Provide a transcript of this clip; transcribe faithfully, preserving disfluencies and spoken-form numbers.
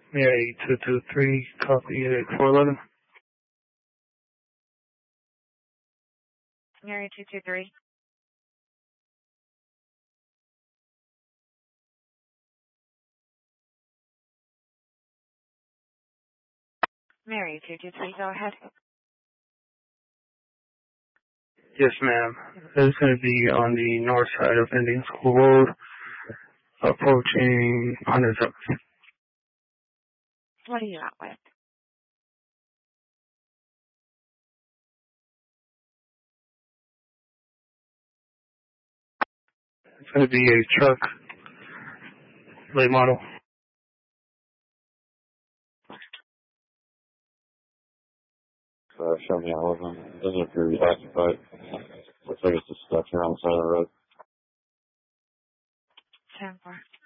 Mary two two three, copy eight four eleven. Mary two two three. Mary two two three, go ahead. Yes, ma'am. It's going to be on the north side of Indian School Road, approaching one hundred seventh. What are you out with? It's going to be a truck, late model. Uh, show me all of them. It doesn't appear to be occupied. Looks like it's just stuck here on the side of the road. ten four.